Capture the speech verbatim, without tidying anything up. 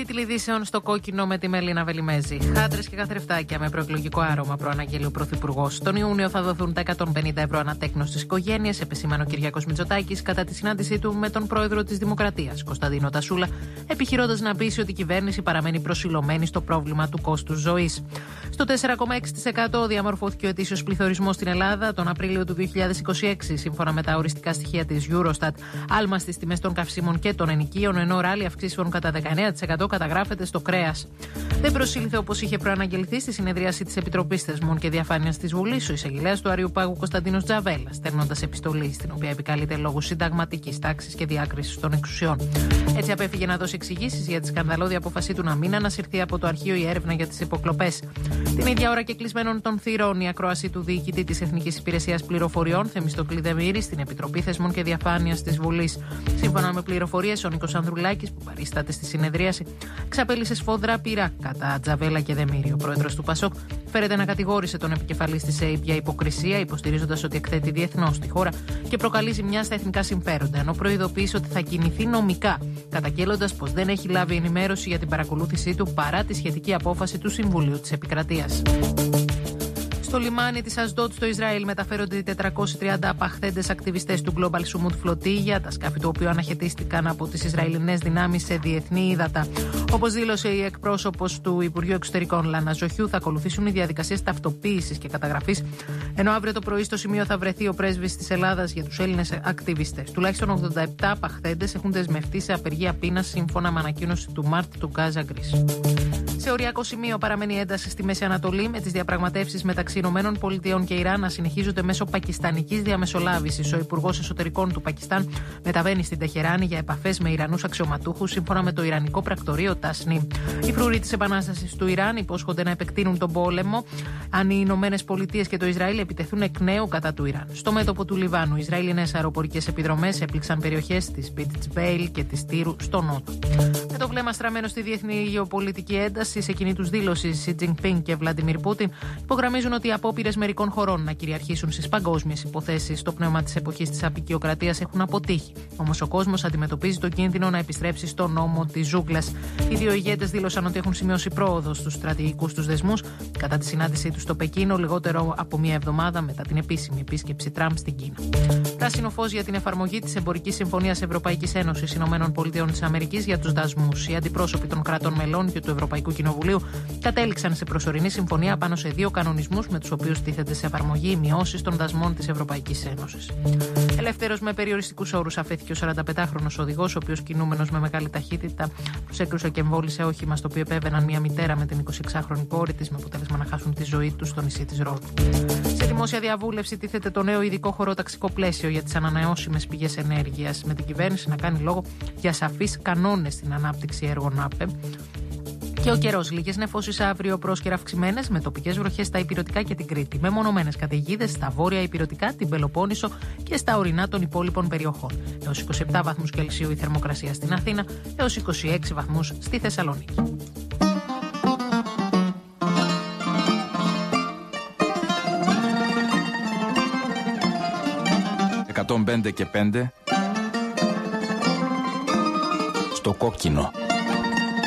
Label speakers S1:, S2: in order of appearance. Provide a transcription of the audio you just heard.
S1: Τίτλοι ειδήσεων στο κόκκινο με τη Μελίνα Βελιμέζη. Χάντρες και καθρεφτάκια με προεκλογικό άρωμα, προαναγγέλει ο Πρωθυπουργός. Τον Ιούνιο θα δοθούν τα εκατόν πενήντα ευρώ ανατέκνος στις οικογένειες, επεσήμανε ο Κυριάκος Μητσοτάκης κατά τη συνάντησή του με τον πρόεδρο της Δημοκρατίας, Κωνσταντίνο Τασούλα, επιχειρώντας να πείσει ότι η κυβέρνηση παραμένει προσιλωμένη στο πρόβλημα του κόστους ζωής. Στο τέσσερα κόμμα έξι τοις εκατό διαμορφώθηκε ο ετήσιος πληθωρισμός στην Ελλάδα τον Απρίλιο του δύο χιλιάδες είκοσι έξι, σύμφωνα με τα οριστικά στοιχεία της Eurostat. Άλμα στις τιμές των καυσίμων και των ενοικίων, ενώ ράλι αυξήσεων κατά δεκαεννέα τοις εκατό καταγράφεται στο κρέας. Δεν προσήλθε όπως είχε προαναγγελθεί στη συνεδρίαση της Επιτροπής Θεσμών και Διαφάνειας της Βουλής ο εισαγγελέας του Αριουπάγου Κωνσταντίνος Τζαβέλας, στέλνοντας επιστολή στην οποία επικαλείται λόγω συνταγματικής τάξης και διάκρισης των εξουσιών. Έτσι απέφυγε να δώσει εξηγήσεις για τη σκανδαλώδη απόφασή του να μην ανασυρθεί από το αρχείο η έρευνα για τις υποκλοπές. Την ίδια ώρα και κλεισμένων των θυρών, η ακρόαση του διοικητή της Εθνικής Υπηρεσίας Πληροφοριών, Θεμιστοκλή Δεμήρη, στην Επιτροπή Θεσμών και Διαφάνειας της Βουλής. Σύμφωνα με πληροφορίες, ο Νίκος Ανδρουλάκης, που παρίσταται στη συνεδρίαση, ξαπέλυσε σφόδρα πειρά κατά Τζαβέλα και Δεμήρη. Ο πρόεδρος του Πασόκ φέρεται να κατηγόρησε τον επικεφαλής της ΕΕΠ για υποκρισία, υποστηρίζοντας ότι εκθέτει διεθνώς τη χώρα και προκαλεί ζημιά στα εθνικά συμφέροντα, ενώ προειδοποίησε ότι θα κινηθεί νομικά, καταγγέλλοντας πως δεν έχει λάβει ενημέρωση για την παρακολούθησή του παρά τη σχετική απόφαση του Συμβουλίου της Επικρατείας. Στο λιμάνι της Ασδότ στο Ισραήλ μεταφέρονται οι τετρακόσιοι τριάντα απαχθέντες ακτιβιστές του Global Sumut Flotilla, τα σκάφη του οποίου αναχαιτίστηκαν από τις Ισραηλινές δυνάμεις σε διεθνή ύδατα. Όπως δήλωσε η εκπρόσωπος του Υπουργείου Εξωτερικών Λάνα Ζοχιού, θα ακολουθήσουν οι διαδικασίες ταυτοποίησης και καταγραφής, ενώ αύριο το πρωί στο σημείο θα βρεθεί ο πρέσβης της Ελλάδας για τους Έλληνες ακτιβιστές. Τουλάχιστον ογδόντα επτά απαχθέντες έχουν δεσμευτεί σε απεργία πείνας, σύμφωνα με ανακοίνωση του Μάρτ του Gaza Greece. Σε οριακό σημείο παραμένει ένταση στη Μέση Ανατολή, με τις διαπραγματεύσεις μεταξύ Ηνωμένων Πολιτειών και Ιράν να συνεχίζονται μέσω πακιστανικής διαμεσολάβησης. Ο Υπουργός Εσωτερικών του Πακιστάν μεταβαίνει στην Τεχεράνη για επαφές με Ιρανούς αξιωματούχους, σύμφωνα με το Ιρανικό πρακτορείο Τασνίμ. Οι φρουροί της Επανάστασης του Ιράν υπόσχονται να επεκτείνουν τον πόλεμο αν οι Ηνωμένες Πολιτείες και το Ισραήλ επιτεθούν εκ νέου κατά του Ιράν. Στο μέτωπο του Λιβάνου, οι Ισραηλινές αεροπορικές επιδρομές έπληξαν περιοχές της Πιτσμπέιλ και της Τύρου στο νότο. Με το βλέμμα στραμμένο στη διεθνή γεωπολιτική ένταση, σε κοινή τους δήλωση, Σι Τζινπίνγκ και Βλαντιμίρ Πούτιν υπογραμμίζουν ότι οι απόπειρες μερικών χωρών να κυριαρχήσουν στις παγκόσμιες υποθέσεις στο πνεύμα της εποχής της αποικιοκρατίας έχουν αποτύχει. Όμως ο κόσμος αντιμετωπίζει το κίνδυνο να επιστρέψει στο νόμο της ζούγκλας. Οι δύο ηγέτες δήλωσαν ότι έχουν σημειώσει πρόοδο στους στρατηγικούς τους δεσμούς κατά τη συνάντησή τους στο Πεκίνο, λιγότερο από μία εβδομάδα μετά την επίσημη επίσκεψη Τραμπ στην Κίνα. Πράσινο φως για την εφαρμογή της Εμπορικής Συμφωνίας Ευρωπαϊκής Ένωσης Ηνωμένων Πολιτειών της Αμερικής για τους δασμούς. Οι αντιπρόσωποι των κρατών μελών και του Ευρωπαϊκού Κοινοβουλίου κατέληξαν σε προσωρινή συμφωνία πάνω σε δύο κανονισμούς με τους οποίους τίθεται σε εφαρμογή οι μειώσεις των δασμών της Ευρωπαϊκής Ένωσης. Ελεύθερος με περιοριστικούς όρους αφέθηκε ο σαρανταπεντάχρονος οδηγός, ο οποίος κινούμενος με μεγάλη ταχύτητα προσέκρουσε και εμβόλυσε όχημα στο οποίο επέβαιναν μια μητέρα με την εικοσιεξάχρονη κόρη της, με αποτέλεσμα να χάσουν τη ζωή τους στο νησί της Ρόδου. Σε δημόσια διαβούλευση τίθεται το νέο ειδικό χωροταξικό πλαίσιο για τις ανανεώσιμες πηγές ενέργειας, με την κυβέρνηση να κάνει λόγο για σαφείς κανόνες στην ανάπτυξη έργων ΑΠΕ. Και ο καιρός, λίγες νεφώσεις αύριο, πρόσκαιρα αυξημένες, με τοπικές βροχές στα Ηπειρωτικά και την Κρήτη. Με μονομένες καταιγίδες στα βόρεια Ηπειρωτικά, την Πελοπόννησο και στα ορεινά των υπόλοιπων περιοχών. Έως είκοσι επτά βαθμούς Κελσίου η θερμοκρασία στην Αθήνα, έως είκοσι έξι βαθμούς στη Θεσσαλονίκη.
S2: εκατόν πέντε και πέντε στο κόκκινο.